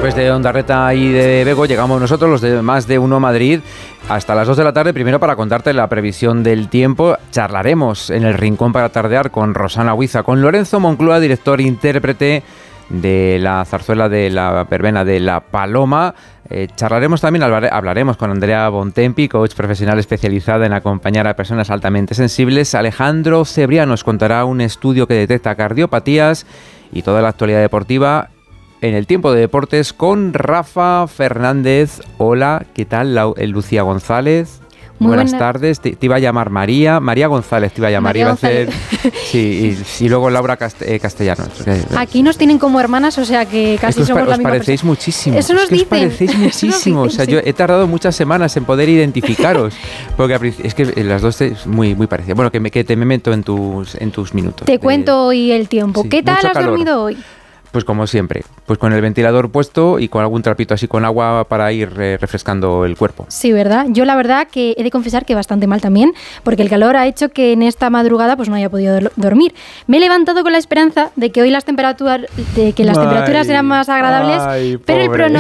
través de Ondarreta y de Bego llegamos nosotros, los de Más de Uno Madrid, hasta las 2 de la tarde, primero para contarte la previsión del tiempo. Charlaremos en el Rincón para Tardear con Rosana Huiza, con Lorenzo Moncloa, director e intérprete de la zarzuela de la verbena de La Paloma. Charlaremos también, hablaremos con Andrea Bontempi, coach profesional especializada en acompañar a personas altamente sensibles. Alejandro Cebrián nos contará un estudio que detecta cardiopatías y toda la actualidad deportiva en el tiempo de deportes con Rafa Fernández. Hola, ¿qué tal? Lucía González. Buenas tardes, te iba a llamar María González, te iba a llamar, María iba González. a hacer, sí, y luego Laura Castellanos. Aquí nos tienen como hermanas, o sea que casi somos la misma persona. Os parecéis muchísimo. Eso nos dicen. Os parecéis muchísimo. O sea, sí. yo he tardado muchas semanas en poder identificaros, porque es que las dos es muy parecidas. Bueno, que te me meto en tus minutos. Te cuento hoy el tiempo. Sí, ¿Qué tal has calor. dormido hoy? Pues como siempre, pues con el ventilador puesto y con algún trapito así con agua para ir refrescando el cuerpo. Sí, ¿verdad? Yo la verdad que he de confesar que bastante mal también, porque el calor ha hecho que en esta madrugada pues no haya podido dormir. Me he levantado con la esperanza de que hoy las temperaturas serán más agradables, pero el pronóstico